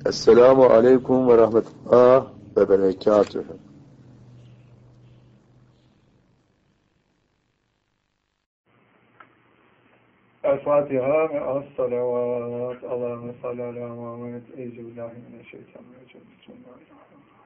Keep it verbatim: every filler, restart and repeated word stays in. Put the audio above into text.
Esselamu aleyküm ve rahmetullah ve berekatühü. El-Fatiha ve as-salavat. Allahümme salli ala Muhammed. Euzubillahimineşşeytanirracim. Bismillahirrahmanirrahim.